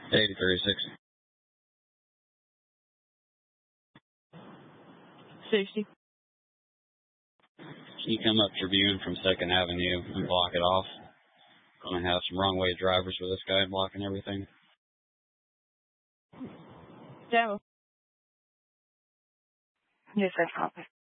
8360. 60. Can you come up Tribune from 2nd Avenue and block it off? Going to have some wrong way drivers with this guy blocking everything. Demo. Yes, I copy.